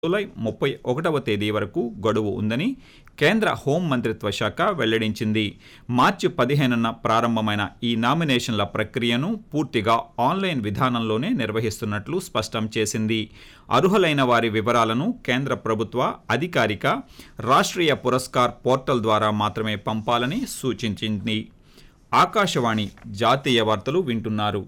July 31వ తేదీ వరకు గడువు ఉందని కేంద్ర హోం మంత్రిత్వ శాఖ వెల్లడించింది. మార్చి 15న ప్రారంభమైన ఈ నామినేషన్ల ప్రక్రియను పూర్తిగా ఆన్లైన్ విధానంలోనే నిర్వహిస్తున్నట్లు స్పష్టం చేసింది. అర్హులైన వారి వివరాలను కేంద్ర ప్రభుత్వ అధికారిక రాష్ట్రీయ పురస్కార్ పోర్టల్ ద్వారా మాత్రమే పంపాలని సూచించింది. ఆకాశవాణి జాతీయ వార్తలు వింటున్నారు.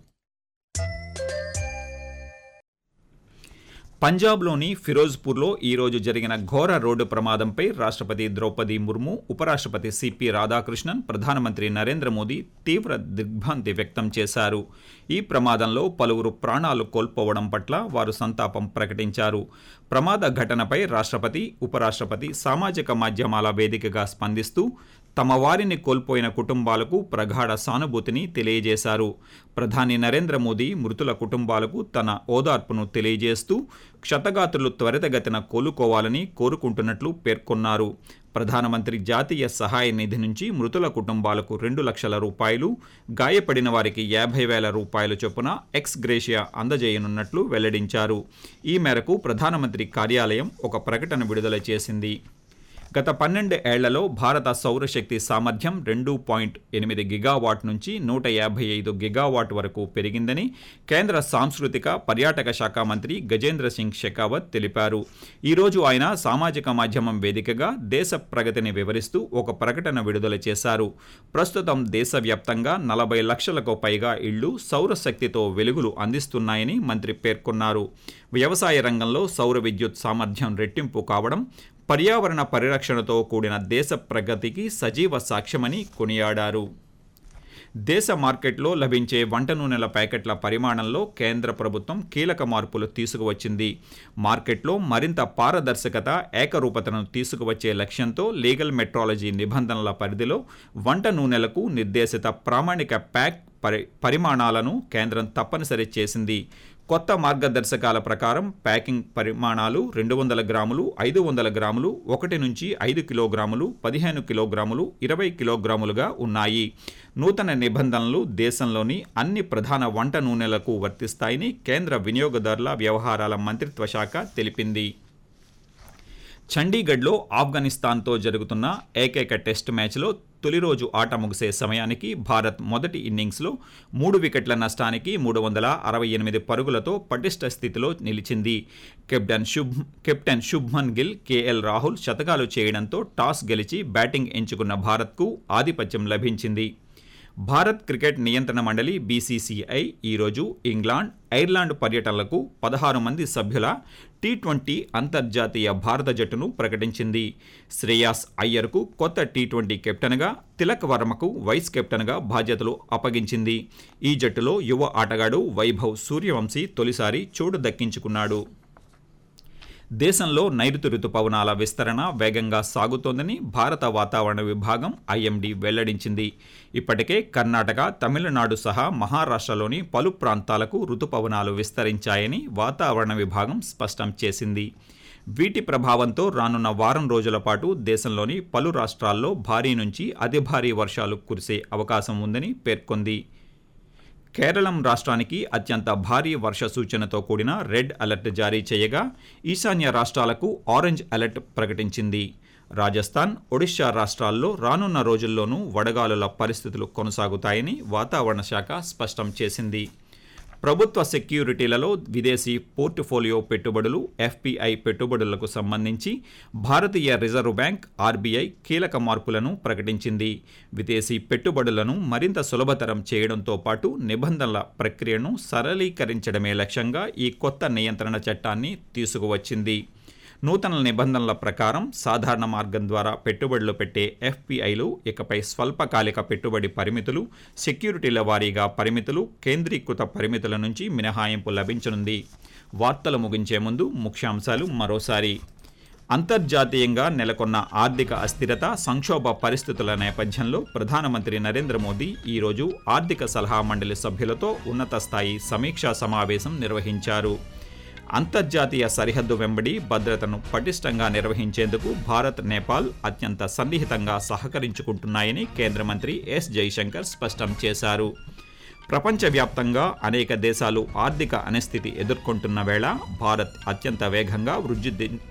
పంజాబ్లోని ఫిరోజ్పూర్లో ఈరోజు జరిగిన ఘోర రోడ్డు ప్రమాదంపై రాష్ట్రపతి ద్రౌపది ముర్ము, ఉపరాష్ట్రపతి సిపి రాధాకృష్ణన్, ప్రధానమంత్రి నరేంద్ర మోదీ తీవ్ర దిగ్భ్రాంతి వ్యక్తం చేశారు. ఈ ప్రమాదంలో పలువురు ప్రాణాలు కోల్పోవడం పట్ల వారు సంతాపం ప్రకటించారు. ప్రమాద ఘటనపై రాష్ట్రపతి, ఉపరాష్ట్రపతి సామాజిక మాధ్యమాల వేదికగా స్పందిస్తూ తమ వారిని కోల్పోయిన కుటుంబాలకు ప్రగాఢ సానుభూతిని తెలియజేశారు. ప్రధాని నరేంద్ర మోదీ మృతుల కుటుంబాలకు తన ఓదార్పును తెలియజేస్తూ క్షతగాత్రులు త్వరితగతిన కోలుకోవాలని కోరుకుంటున్నట్లు పేర్కొన్నారు. ప్రధానమంత్రి జాతీయ సహాయ నిధి నుంచి మృతుల కుటుంబాలకు 2 లక్షల రూపాయలు, గాయపడిన వారికి 50,000 రూపాయలు చొప్పున ఎక్స్ గ్రేషియా అందజేయనున్నట్లు వెల్లడించారు. ఈ మేరకు ప్రధానమంత్రి కార్యాలయం ఒక ప్రకటన విడుదల చేసింది. గత 12 ఏళ్లలో భారత సౌరశక్తి సామర్థ్యం 2.8 గిగావాట్ నుంచి 155 గిగావాట్ వరకు పెరిగిందని కేంద్ర సాంస్కృతిక పర్యాటక శాఖ మంత్రి గజేంద్ర సింగ్ షెకావత్ తెలిపారు. ఈరోజు ఆయన సామాజిక మాధ్యమం వేదికగా దేశ ప్రగతిని వివరిస్తూ ఒక ప్రకటన విడుదల చేశారు. ప్రస్తుతం దేశవ్యాప్తంగా 40 లక్షలకు పైగా ఇళ్లు సౌరశక్తితో వెలుగులు అందిస్తున్నాయని మంత్రి పేర్కొన్నారు. వ్యవసాయ రంగంలో సౌర విద్యుత్ సామర్థ్యం రెట్టింపు కావడం పర్యావరణ పరిరక్షణతో కూడిన దేశ ప్రగతికి సజీవ సాక్ష్యమని కొనియాడారు. దేశ మార్కెట్లో లభించే వంట నూనెల ప్యాకెట్ల పరిమాణంలో కేంద్ర ప్రభుత్వం కీలక మార్పులు తీసుకువచ్చింది. మార్కెట్లో మరింత పారదర్శకత, ఏకరూపతను తీసుకువచ్చే లక్ష్యంతో లీగల్ మెట్రాలజీ నిబంధనల పరిధిలో వంట నూనెలకు నిర్దేశిత ప్రామాణిక ప్యాక్ పరిమాణాలను కేంద్రం తప్పనిసరి చేసింది. కొత్త మార్గదర్శకాల ప్రకారం ప్యాకింగ్ పరిమాణాలు 200 గ్రాములు, 500 గ్రాములు, 1 నుంచి 5 కిలోగ్రాములు, 15 కిలోగ్రాములు, 20 కిలోగ్రాములుగా ఉన్నాయి. నూతన నిబంధనలు దేశంలోని అన్ని ప్రధాన వంట నూనెలకు వర్తిస్తాయని కేంద్ర వినియోగదారుల వ్యవహారాల మంత్రిత్వ శాఖ తెలిపింది. చండీగఢ్లో ఆఫ్ఘనిస్తాన్తో జరుగుతున్న ఏకైక టెస్ట్ మ్యాచ్లో తొలి రోజు ఆట ముగిసే సమయానికి భారత్ మొదటి ఇన్నింగ్స్లో 3 వికెట్ల నష్టానికి 368 పరుగులతో పటిష్ట స్థితిలో నిలిచింది. కెప్టెన్ శుభ్మన్ గిల్, కేఎల్ రాహుల్ శతకాలు చేయడంతో టాస్ గెలిచి బ్యాటింగ్ ఎంచుకున్న భారత్కు ఆధిపత్యం లభించింది. భారత్ క్రికెట్ నియంత్రణ మండలి బీసీసీఐ ఈరోజు ఇంగ్లాండ్, ఐర్లాండ్ పర్యటనలకు 16 మంది సభ్యుల టీ20 అంతర్జాతీయ భారత జట్టును ప్రకటించింది. శ్రేయాస్ అయ్యర్కు కొత్త టీ20 కెప్టెన్గా, తిలక్ వర్మకు వైస్ కెప్టెన్గా బాధ్యతలు అప్పగించింది. ఈ జట్టులో యువ ఆటగాడు వైభవ్ సూర్యవంశీ తొలిసారి చోటు దక్కించుకున్నాడు. దేశంలో నైరుతి రుతుపవనాల విస్తరణ వేగంగా సాగుతోందని భారత వాతావరణ విభాగం ఐఎండీ వెల్లడించింది. ఇప్పటికే కర్ణాటక, తమిళనాడు సహా మహారాష్ట్రలోని పలు ప్రాంతాలకు రుతుపవనాలు విస్తరించాయని వాతావరణ విభాగం స్పష్టం చేసింది. వీటి ప్రభావంతో రానున్న వారం రోజుల పాటు దేశంలోని పలు రాష్ట్రాల్లో భారీ నుంచి అతి భారీ వర్షాలు కురిసే అవకాశం ఉందని పేర్కొంది. కేరళం రాష్ట్రానికి అత్యంత భారీ వర్ష సూచనతో కూడిన రెడ్ అలర్ట్ జారీ చేయగా ఈశాన్య రాష్ట్రాలకు ఆరెంజ్ అలర్ట్ ప్రకటించింది. రాజస్థాన్, ఒడిశా రాష్ట్రాల్లో రానున్న రోజుల్లోనూ వడగాలుల పరిస్థితులు కొనసాగుతాయని వాతావరణ శాఖ స్పష్టం చేసింది. ప్రభుత్వ సెక్యూరిటీలలో విదేశీ పోర్ట్ఫోలియో పెట్టుబడులు, ఎఫ్పిఐ పెట్టుబడులకు సంబంధించి భారతీయ రిజర్వ్ బ్యాంక్ ఆర్బీఐ కీలక మార్పులను ప్రకటించింది. విదేశీ పెట్టుబడులను మరింత సులభతరం చేయడంతో పాటు నిబంధనల ప్రక్రియను సరళీకరించడమే లక్ష్యంగా ఈ కొత్త నియంత్రణ చట్టాన్ని తీసుకువచ్చింది. నూతన నిబంధనల ప్రకారం సాధారణ మార్గం ద్వారా పెట్టుబడులు పెట్టే ఎఫ్పిఐలు ఇకపై స్వల్పకాలిక పెట్టుబడి పరిమితులు, సెక్యూరిటీల వారీగా పరిమితులు, కేంద్రీకృత పరిమితుల నుంచి మినహాయింపు లభించనుంది. వార్తలు ముగించే ముందు ముఖ్యాంశాలు మరోసారి. అంతర్జాతీయంగా నెలకొన్న ఆర్థిక అస్థిరత, సంక్షోభ పరిస్థితుల నేపథ్యంలో ప్రధానమంత్రి నరేంద్ర మోదీ ఈరోజు ఆర్థిక సలహా మండలి సభ్యులతో ఉన్నత స్థాయి సమీక్షా సమావేశం నిర్వహించారు. అంతర్జాతీయ సరిహద్దు వెంబడి భద్రతను పటిష్టంగా నిర్వహించేందుకు భారత్, నేపాల్ అత్యంత సన్నిహితంగా సహకరించుకుంటున్నాయని కేంద్ర మంత్రి ఎస్ జైశంకర్ స్పష్టం చేశారు. ప్రపంచవ్యాప్తంగా అనేక దేశాలు ఆర్థిక అనిశ్చితి ఎదుర్కొంటున్న వేళ భారత్ అత్యంత వేగంగా